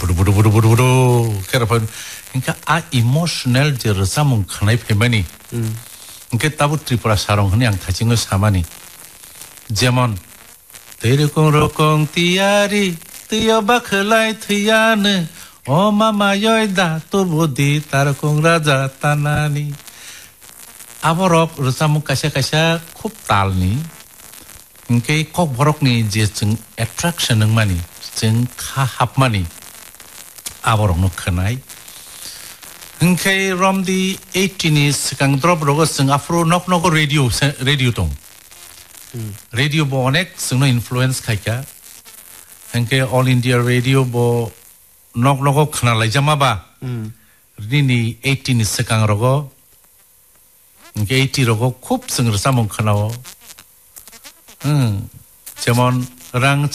부르부르부르부르부르 그러면 그러니까 이모셔널 저르사문 kh나이 페마니 그러니까 따부 트리프라 사롱 그냥 다진 거 사마니 제먼 데르콩로콩 띠야리 띠여바클라이 트야네 오마마여이다 또보디 따르콩 라자 따나니 아버럭 르사문 카샤카샤 쿱달니 그러니까 꼭 버럭니 이제 좀 attraction 능만이 좀 카합만이 아버럭 놓거나이 그러니까 롬디 18is 강 드롭로고 ซึ่ง 앞으로 녹노고 라디오 동 라디오 보nek 승노 인플루언스 카이까 그러니까 all India radio 보 녹노고 kh나라이 자마바 리니 18is 강으로고 그러니까 80로고 쿱 승으로 사몬 kh나오 제몬 랑